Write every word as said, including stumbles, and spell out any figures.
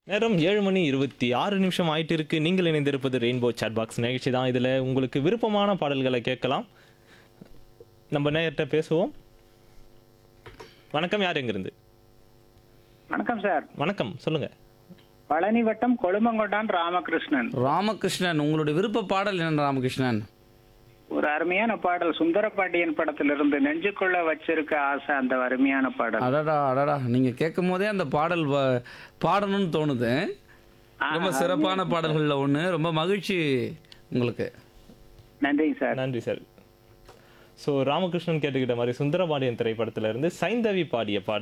நேரம் ஏழு மணி இருபத்தி ஆறு நிமிஷம் ஆயிட்டு இருக்கு. நீங்கள் இணைந்திருப்பது ரெயின்போ சாட் பாக்ஸ் நிகழ்ச்சி தான். இதில் உங்களுக்கு விருப்பமான பாடல்களை கேட்கலாம். நம்ம நேயர்கிட்ட பேசுவோம். வணக்கம், யார் எங்கிருந்து? வணக்கம் சார். வணக்கம், சொல்லுங்க. பழனி வட்டம் கொழுமங்கொண்டான் ராமகிருஷ்ணன். ராமகிருஷ்ணன், உங்களுடைய விருப்ப பாடல் என்ன ராமகிருஷ்ணன்? ஒரு அருமையான பாடல் சுந்தரபாண்டியன் படத்திலிருந்து நெஞ்சுக்குள்ள வச்சிருக்க ஆசை, அந்த அருமையான பாடல். அடடா அடடா, நீங்க கேட்கும் போதே அந்த பாடல் வ- பாடணும்னு தோணுது. ரொம்ப ஆஹா, சிறப்பான பாடல்கள்ல ஒண்ணு. ரொம்ப மகிழ்ச்சி உங்களுக்கு. நன்றிங்க சார். நன்றி சார். ஸோ ராமகிருஷ்ணன் கேட்டுக்கிட்ட மாதிரி சுந்தரபாண்டியன் திரைப்படத்துல இருந்து சைந்தவி பாடிய பாடல்